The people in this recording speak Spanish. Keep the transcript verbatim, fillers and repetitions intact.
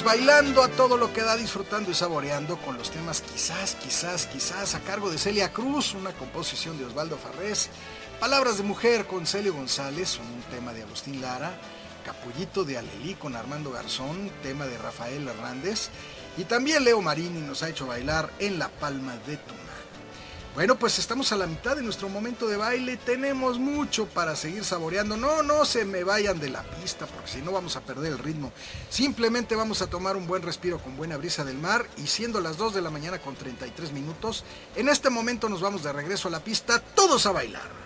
bailando a todo lo que da, disfrutando y saboreando con los temas Quizás, Quizás, Quizás, a cargo de Celia Cruz, una composición de Osvaldo Farrés, Palabras de Mujer con Celio González, un tema de Agustín Lara, Capullito de Alelí con Armando Garzón, tema de Rafael Hernández, y también Leo Marini nos ha hecho bailar En la palma de tu mano. Bueno, pues estamos a la mitad de nuestro momento de baile, tenemos mucho para seguir saboreando. No, no se me vayan de la pista, porque si no vamos a perder el ritmo. Simplemente vamos a tomar un buen respiro con buena brisa del mar, y siendo las dos de la mañana con treinta y tres minutos, en este momento nos vamos de regreso a la pista, todos a bailar.